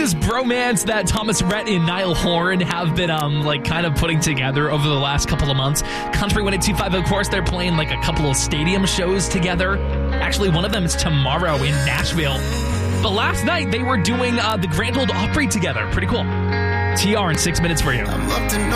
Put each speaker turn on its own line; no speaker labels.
this bromance that Thomas Rhett and Niall Horan have been kind of putting together over the last couple of months. Country 102.5, of course, they're playing like a couple of stadium shows together. Actually, one of them is tomorrow in Nashville. But last night, they were doing the Grand Ole Opry together. Pretty cool. TR in 6 minutes for you.